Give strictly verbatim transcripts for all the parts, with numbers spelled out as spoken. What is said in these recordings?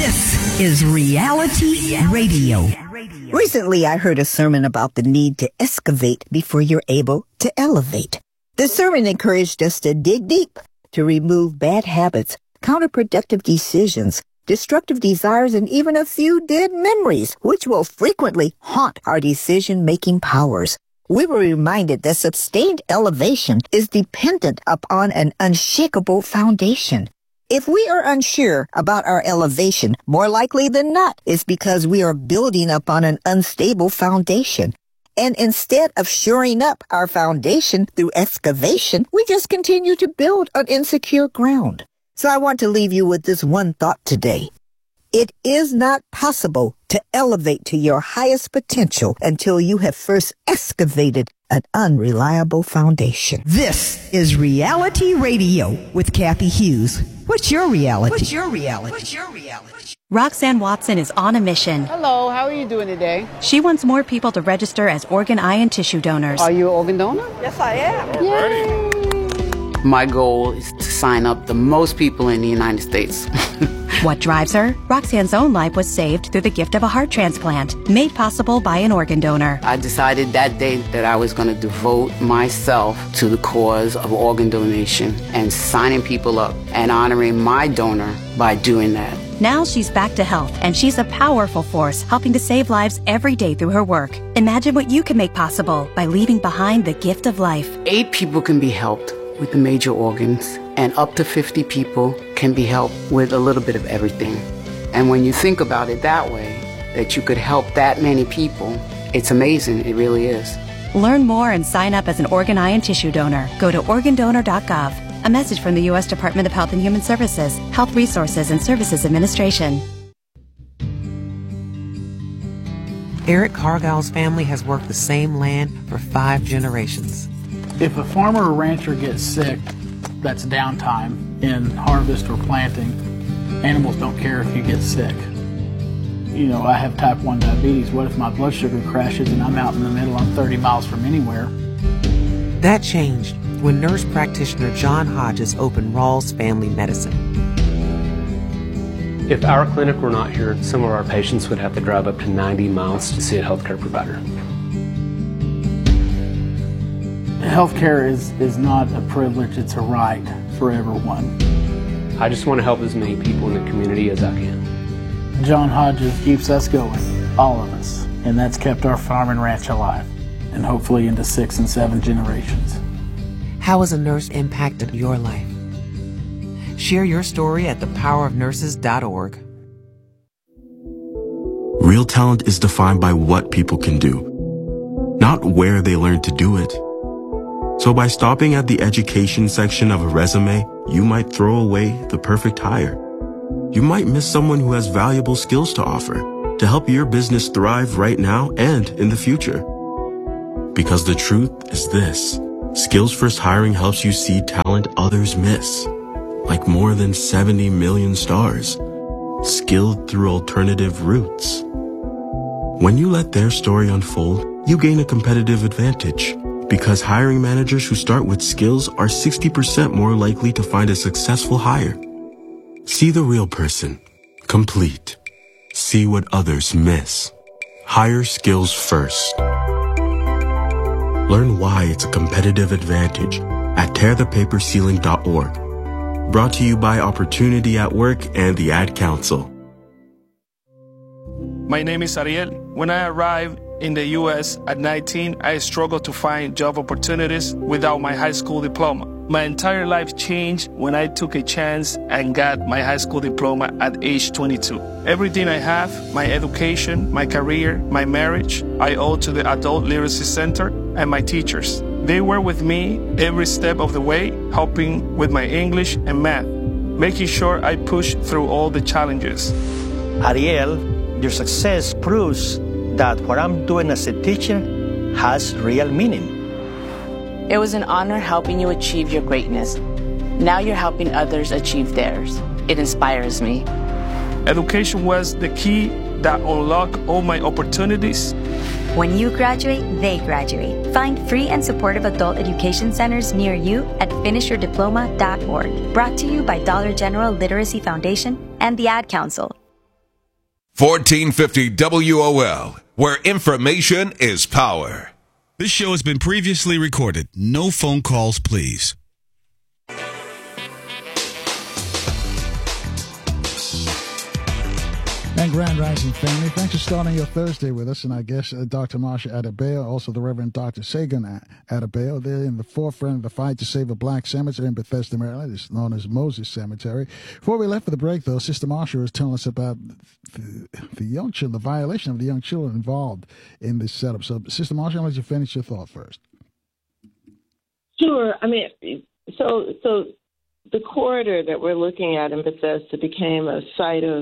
This is Reality Radio. Recently, I heard a sermon about the need to excavate before you're able to elevate. The sermon encouraged us to dig deep, to remove bad habits, counterproductive decisions, destructive desires, and even a few dead memories, which will frequently haunt our decision-making powers. We were reminded that sustained elevation is dependent upon an unshakable foundation. If we are unsure about our elevation, more likely than not, it's because we are building upon an unstable foundation. And instead of shoring up our foundation through excavation, we just continue to build on insecure ground. So I want to leave you with this one thought today. It is not possible to elevate to your highest potential until you have first excavated an unreliable foundation. This is Reality Radio with Kathy Hughes. What's your reality? What's your reality? What's your reality? Roxanne Watson is on a mission. Hello, how are you doing today? She wants more people to register as organ, eye, and tissue donors. Are you an organ donor? Yes, I am. Yay! My goal is to sign up the most people in the United States. What drives her? Roxanne's own life was saved through the gift of a heart transplant, made possible by an organ donor. I decided that day that I was going to devote myself to the cause of organ donation and signing people up and honoring my donor by doing that. Now she's back to health, and she's a powerful force helping to save lives every day through her work. Imagine what you can make possible by leaving behind the gift of life. Eight people can be helped with the major organs, and up to fifty people can be helped with a little bit of everything. And when you think about it that way, that you could help that many people, it's amazing. It really is. Learn more and sign up as an organ, eye, and tissue donor. Go to organ donor dot gov. A message from the U S Department of Health and Human Services, Health Resources and Services Administration. Eric Cargill's family has worked the same land for five generations. If a farmer or rancher gets sick, that's downtime in harvest or planting. Animals don't care if you get sick. You know, I have type one diabetes. What if my blood sugar crashes and I'm out in the middle, I'm thirty miles from anywhere? That changed when nurse practitioner John Hodges opened Rawls Family Medicine. If our clinic were not here, some of our patients would have to drive up to ninety miles to see a healthcare provider. Healthcare is, is not a privilege, it's a right for everyone. I just want to help as many people in the community as I can. John Hodges keeps us going, all of us, and that's kept our farm and ranch alive, and hopefully into six and seven generations. How has a nurse impacted your life? Share your story at the power of nurses dot org. Real talent is defined by what people can do, not where they learn to do it. So by stopping at the education section of a resume, you might throw away the perfect hire. You might miss someone who has valuable skills to offer to help your business thrive right now and in the future. Because the truth is this: Skills First Hiring helps you see talent others miss, like more than seventy million stars, skilled through alternative routes. When you let their story unfold, you gain a competitive advantage. Because hiring managers who start with skills are sixty percent more likely to find a successful hire. See the real person. Complete. See what others miss. Hire skills first. Learn why it's a competitive advantage at tear the paper ceiling dot org. Brought to you by Opportunity at Work and the Ad Council. My name is Ariel. When I arrived in the U S at nineteen, I struggled to find job opportunities without my high school diploma. My entire life changed when I took a chance and got my high school diploma at age twenty-two. Everything I have, my education, my career, my marriage, I owe to the Adult Literacy Center and my teachers. They were with me every step of the way, helping with my English and math, making sure I pushed through all the challenges. Ariel, your success proves that what I'm doing as a teacher has real meaning. It was an honor helping you achieve your greatness. Now you're helping others achieve theirs. It inspires me. Education was the key that unlocked all my opportunities. When you graduate, they graduate. Find free and supportive adult education centers near you at finish your diploma dot org. Brought to you by Dollar General Literacy Foundation and the Ad Council. fourteen fifty W O L, where information is power. This show has been previously recorded. No phone calls, please. And Grand Rising family, thanks for starting your Thursday with us. And I guess uh, Doctor Marsha Adebayo, also the Reverend Doctor Sagan Adebayo, they're in the forefront of the fight to save a black cemetery in Bethesda, Maryland. It's known as Moses Cemetery. Before we left for the break, though, Sister Marsha was telling us about the, the young children, the violation of the young children involved in this setup. So, Sister Marsha, I'll let you finish your thought first. Sure. I mean, so so the corridor that we're looking at in Bethesda became a site of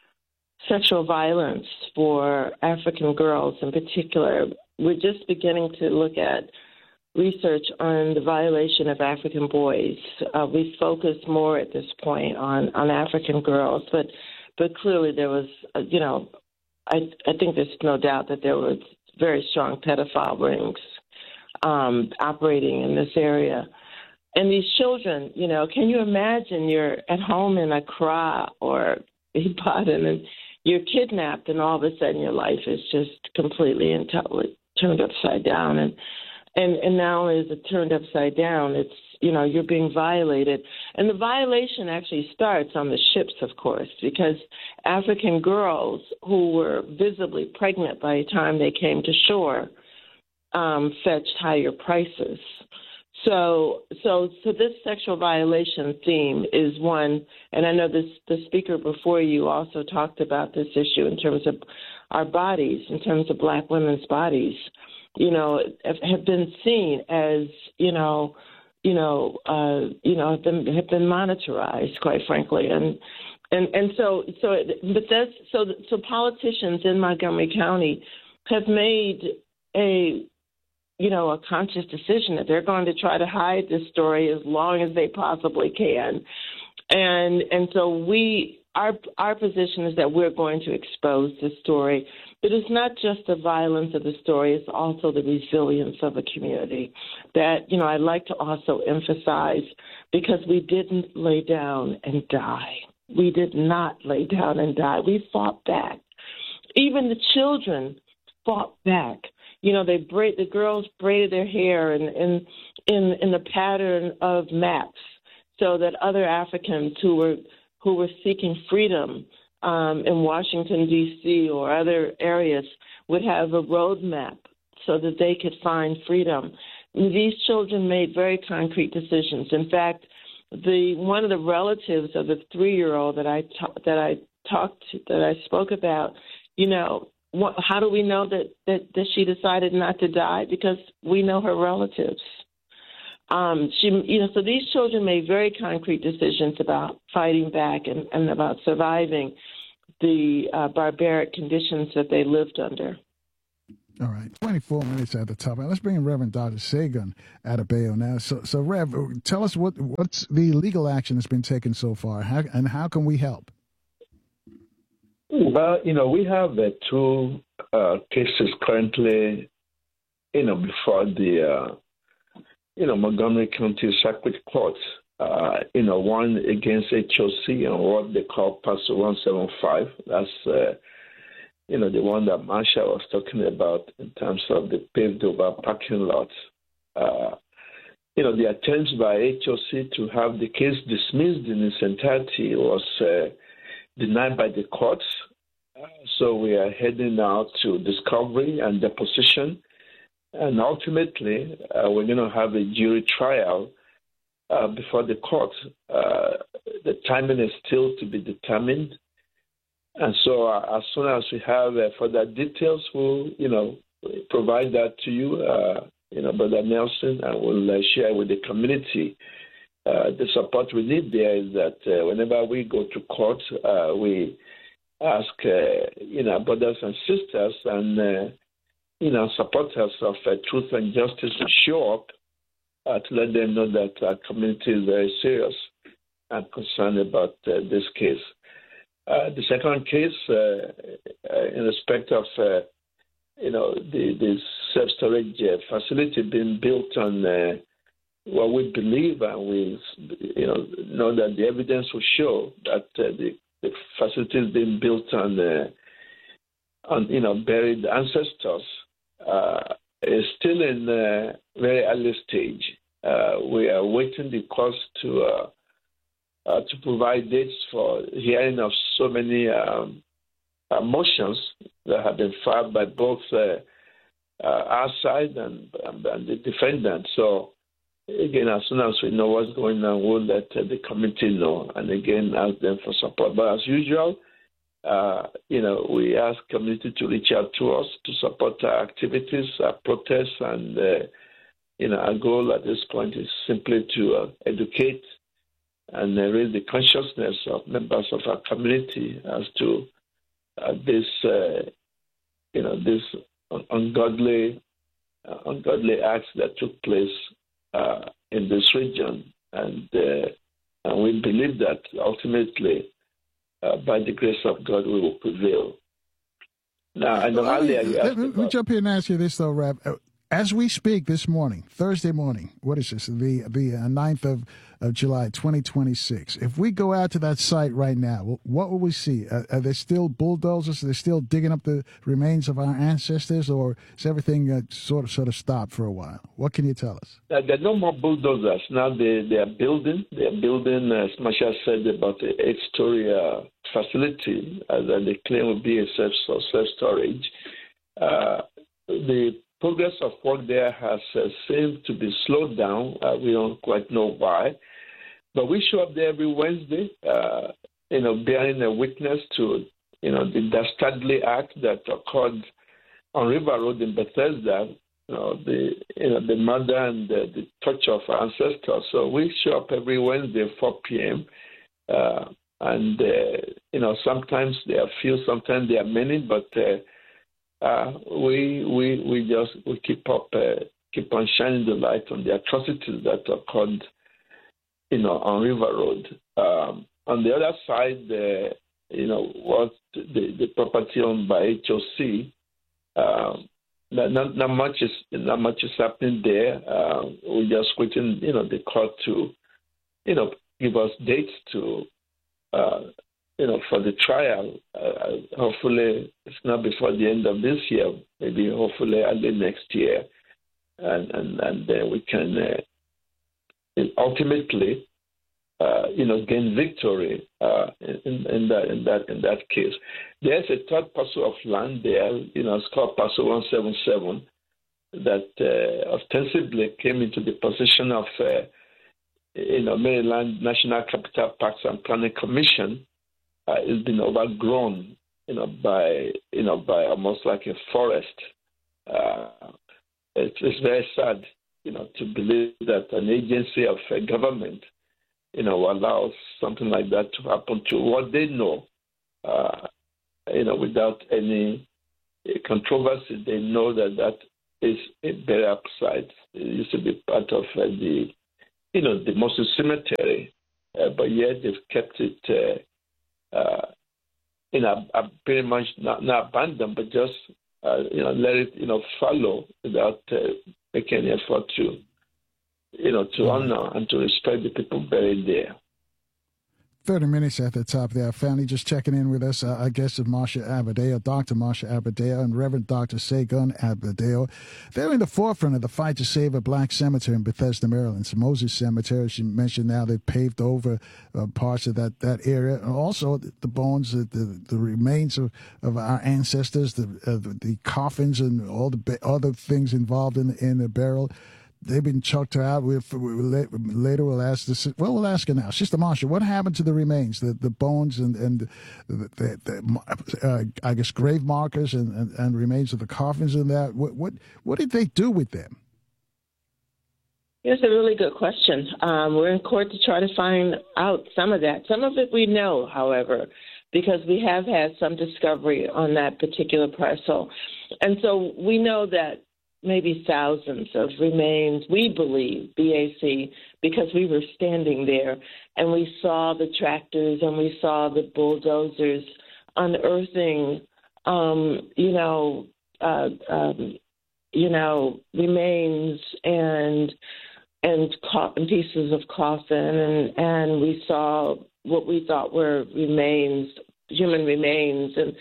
sexual violence for African girls in particular. We're just beginning to look at research on the violation of African boys. Uh, we focus more at this point on, on African girls, but but clearly there was, uh, you know, I, I think there's no doubt that there was very strong pedophile rings um, operating in this area. And these children, you know, can you imagine you're at home in Accra or Ibadan and you're kidnapped, and all of a sudden your life is just completely and totally turned upside down. And, and and not only is it turned upside down, it's, you know, you're being violated. And the violation actually starts on the ships, of course, because African girls who were visibly pregnant by the time they came to shore um, fetched higher prices. So, so, so this sexual violation theme is one, and I know this, the speaker before you also talked about this issue in terms of our bodies, in terms of black women's bodies, you know, have, have been seen as, you know, you know, uh, you know, have been have been monitorized, quite frankly, and and and so so, but that's so so politicians in Montgomery County have made a you know, a conscious decision that they're going to try to hide this story as long as they possibly can. And and so we, our our position is that we're going to expose this story. But it's not just the violence of the story, it's also the resilience of a community that, you know, I'd like to also emphasize, because we didn't lay down and die. We did not lay down and die. We fought back. Even the children fought back. You know, they braid the girls braided their hair in in in, in the pattern of maps, so that other Africans who were who were seeking freedom um, in Washington D C or other areas would have a road map so that they could find freedom. These children made very concrete decisions. In fact, the one of the relatives of the three-year-old that I ta- that I talked to, that I spoke about, you know. What, how do we know that, that, that she decided not to die? Because we know her relatives. Um, she, you know, so these children made very concrete decisions about fighting back and, and about surviving the uh, barbaric conditions that they lived under. All right, twenty-four minutes at the top. Let's bring in Reverend Doctor Sagan Adebayo now. So, so Rev, tell us what what's the legal action that's been taken so far, how, and how can we help? Well, you know, we have uh, two uh, cases currently, you know, before the, uh, you know, Montgomery County Circuit Court. Uh, you know, one against H O C and what they call Pastor one seventy-five. That's, uh, you know, the one that Marsha was talking about in terms of the paved over parking lots. Uh, you know, the attempt by H O C to have the case dismissed in its entirety was uh, denied by the courts. Uh, so we are heading now to discovery and deposition. And ultimately, uh, we're going to have a jury trial uh, before the court. Uh, the timing is still to be determined. And so uh, as soon as we have uh, further details, we'll, you know, provide that to you, uh, you know, Brother Nelson, and we'll uh, share with the community. Uh, the support we need there is that uh, whenever we go to court, uh, we ask, uh, you know, brothers and sisters and, uh, you know, supporters of uh, truth and justice to show up uh, to let them know that our community is very serious and concerned about uh, this case. Uh, the second case, uh, uh, in respect of, uh, you know, the, the self-storage uh, facility being built on uh, what we believe, and we, you know, know that the evidence will show that uh, the, the facility is being built on uh, on, you know, buried ancestors uh, is still in a very early stage. Uh, we are waiting the courts to uh, uh, to provide dates for hearing of so many um, uh, motions that have been filed by both uh, uh, our side and, and, and the defendant. So, again, as soon as we know what's going on, we'll let uh, the committee know, and again, ask them for support. But as usual, uh, you know, we ask community to reach out to us to support our activities, our protests, and, uh, you know, our goal at this point is simply to uh, educate and uh, raise the consciousness of members of our community as to uh, this, uh, you know, this ungodly, uh, ungodly acts that took place uh, in this region, and uh, and we believe that ultimately, uh, by the grace of God, we will prevail. Now, I know well, earlier let, you let, asked let me about, jump in and ask you this, though, Rab. As we speak this morning, Thursday morning, what is this, the the uh, ninth of, of July, twenty twenty-six, if we go out to that site right now, what will we see? Uh, are there still bulldozers? Are they still digging up the remains of our ancestors, or is everything uh, sort of sort of stopped for a while? What can you tell us? Uh, there are no more bulldozers. Now they, they are building. They are building, as Masha said, about an eight-story uh, facility uh, that they claim will be a self, self-storage. Uh, the progress of work there has uh, seemed to be slowed down. Uh, we don't quite know why. But we show up there every Wednesday, uh, you know, bearing a witness to, you know, the dastardly act that occurred on River Road in Bethesda, you know, the, you know, the murder and the, the torture of our ancestors. So we show up every Wednesday at four p.m., uh, and, uh, you know, sometimes there are few, sometimes there are many, but uh, Uh, we we we just we keep up uh, keep on shining the light on the atrocities that occurred, you know, on River Road. Um, on the other side, uh, you know, what the, the property owned by H O C, um, not not much is not much is happening there. Uh, we're just waiting, you know, the court to, you know, give us dates to. Uh, You know, for the trial, uh, hopefully it's not before the end of this year, maybe hopefully early next year, and and and then we can uh, ultimately, uh, you know, gain victory uh, in, in that in that in that case. There's a third parcel of land there, you know, it's called Parcel one seven seven, that uh, ostensibly came into the possession of, uh, you know, Maryland National Capital Parks and Planning Commission. Uh, it's been overgrown, you know, by you know by almost like a forest. Uh, it's, it's very sad, you know, to believe that an agency of a government, you know, allows something like that to happen to what they know, uh, you know, without any controversy. They know that that is a burial site. It used to be part of uh, the, you know, the Moses Cemetery, uh, but yet they've kept it. Uh, Uh, you know, uh, pretty much not, not abandoned, but just, uh, you know, let it, you know, follow without uh, making any effort to, you know, to honor and to respect the people buried there. thirty minutes at the top there. Family just checking in with us. Uh, our guest is Marsha Abadeo, Doctor Marsha Abadeo, and Reverend Doctor Segun Abadeo. They're in the forefront of the fight to save a black cemetery in Bethesda, Maryland. It's Moses Cemetery, as you mentioned now, they've paved over uh, parts of that, that area. And also the, the bones, the, the, the remains of, of our ancestors, the, uh, the the coffins and all the other things involved in, in the burial. They've been chucked out. We'll, we'll, later we'll ask this. Well, we'll ask her now. Sister Marsha, what happened to the remains, the, the bones and, and the, the, the uh, I guess, grave markers and, and, and remains of the coffins and that? What, what what did they do with them? It's a really good question. Um, we're in court to try to find out some of that. Some of it we know, however, because we have had some discovery on that particular parcel. And so we know that maybe thousands of remains, we believe, B A C, because we were standing there and we saw the tractors and we saw the bulldozers unearthing, um, you know, uh, um, you know, remains and and co- pieces of coffin, and, and we saw what we thought were remains, human remains, and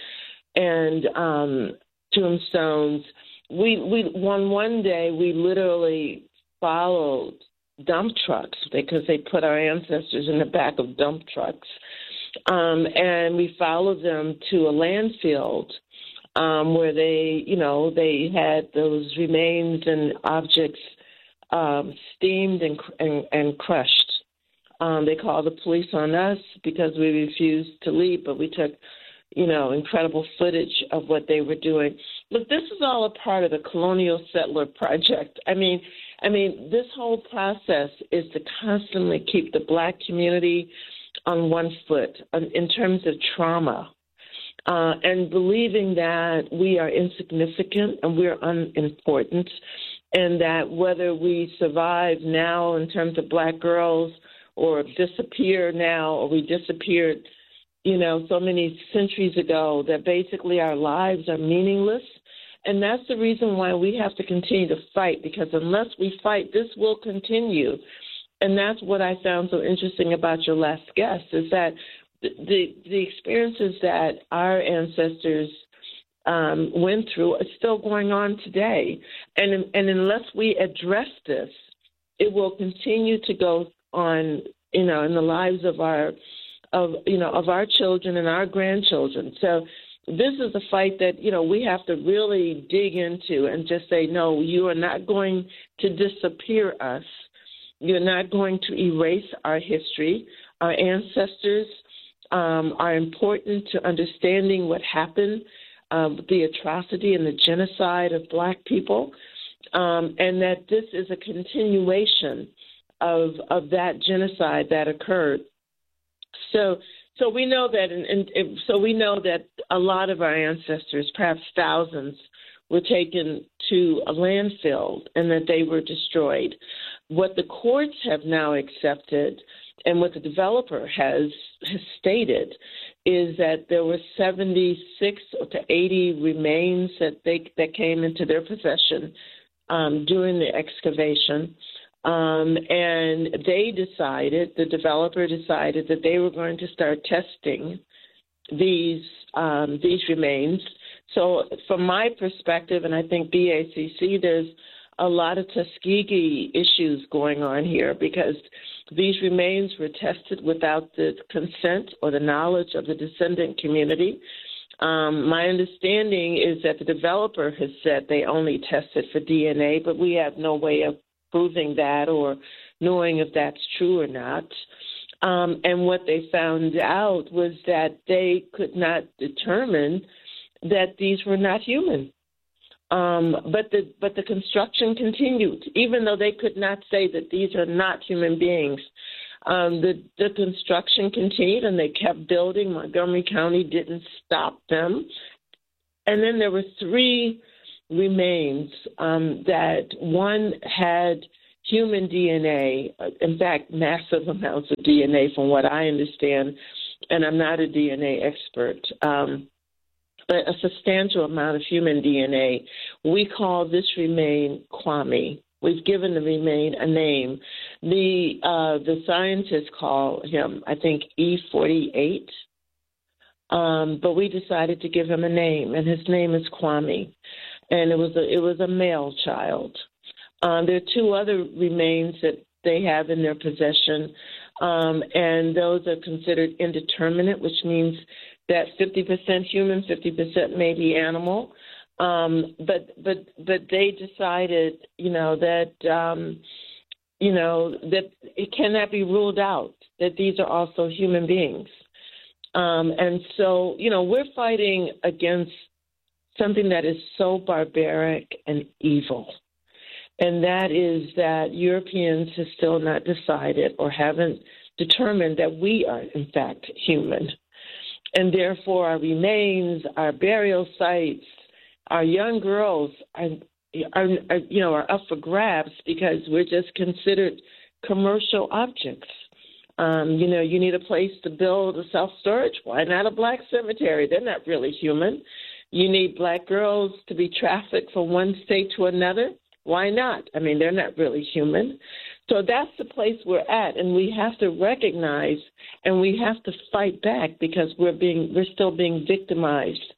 and um, tombstones. We we one one day we literally followed dump trucks because they put our ancestors in the back of dump trucks, um, and we followed them to a landfill um, where they, you know, they had those remains and objects um, steamed and and, and crushed. Um, they called the police on us because we refused to leave, but we took, you know, incredible footage of what they were doing. Look, this is all a part of the colonial settler project. I mean, I mean, this whole process is to constantly keep the black community on one foot in terms of trauma, uh, and believing that we are insignificant and we're unimportant, and that whether we survive now in terms of black girls or disappear now or we disappeared, you know, so many centuries ago, that basically our lives are meaningless. And that's the reason why we have to continue to fight, because unless we fight, this will continue. And that's what I found so interesting about your last guest, is that the the, the experiences that our ancestors um, went through are still going on today. And, and unless we address this, it will continue to go on, you know, in the lives of our of you know of our children and our grandchildren. So this is a fight that, you know, we have to really dig into and just say, no, you are not going to disappear us. You're not going to erase our history. Our ancestors um, are important to understanding what happened, um, the atrocity and the genocide of black people, um, and that this is a continuation of of that genocide that occurred. So. So we know that, and, and so we know that a lot of our ancestors, perhaps thousands, were taken to a landfill and that they were destroyed. What the courts have now accepted, and what the developer has, has stated, is that there were seventy-six to eighty remains that they that came into their possession um, during the excavation. Um, and they decided, the developer decided that they were going to start testing these um, these remains. So from my perspective, and I think B A C C, there's a lot of Tuskegee issues going on here, because these remains were tested without the consent or the knowledge of the descendant community. Um, my understanding is that the developer has said they only tested for D N A, but we have no way of proving that or knowing if that's true or not. Um, and what they found out was that they could not determine that these were not human. Um, but the but the construction continued, even though they could not say that these are not human beings. Um, the, the construction continued, and they kept building. Montgomery County didn't stop them. And then there were three remains um, that one had human D N A, in fact, massive amounts of D N A from what I understand, and I'm not a D N A expert, um, a substantial amount of human D N A. We call this remain Kwame. We've given the remain a name. The uh, the scientists call him, I think, E forty-eight, um, but we decided to give him a name, and his name is Kwame. And it was a, it was a male child. Um, there are two other remains that they have in their possession, um, and those are considered indeterminate, which means that fifty percent human, fifty percent maybe animal. Um, but but but they decided, you know, that um, you know that it cannot be ruled out that these are also human beings. Um, and so, you know, we're fighting against something that is so barbaric and evil, and that is that Europeans have still not decided or haven't determined that we are, in fact, human. And therefore, our remains, our burial sites, our young girls are, are, are, you know, are up for grabs because we're just considered commercial objects. Um, you know, you need a place to build a self-storage. Why not a black cemetery? They're not really human. You need black girls to be trafficked from one state to another. Why not? I mean, they're not really human. So that's the place we're at, and we have to recognize and we have to fight back because we're being we're still being victimized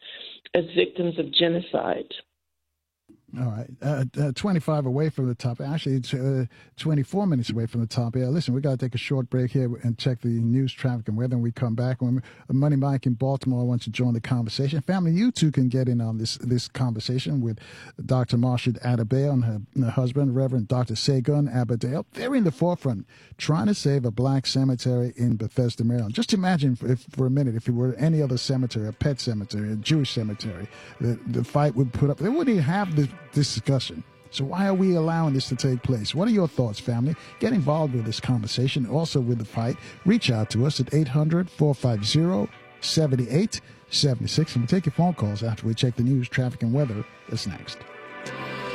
as victims of genocide. All right. Uh, uh, twenty-five away from the top. Actually, it's uh, twenty-four minutes away from the top. Yeah, listen, we got to take a short break here and check the news, traffic, and weather. When we come back, when Money Mike in Baltimore wants to join the conversation. Family, you too can get in on this this conversation with Doctor Marsha Adebayo and her, her husband, Reverend Doctor Segun Abadale. They're in the forefront trying to save a black cemetery in Bethesda, Maryland. Just imagine for, if, for a minute if it were any other cemetery, a pet cemetery, a Jewish cemetery, the, the fight would put up. They wouldn't even have this discussion. So why are we allowing this to take place? What are your thoughts, family? Get involved with this conversation, also with the fight. Reach out to us at eight hundred, four five zero, seven eight seven six, and we'll take your phone calls after we check the news, traffic, and weather. That's next.